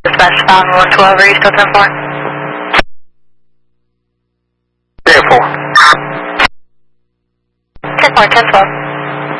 Westbound 112, are you still 10-4? 10-4. 10-4, 10-12.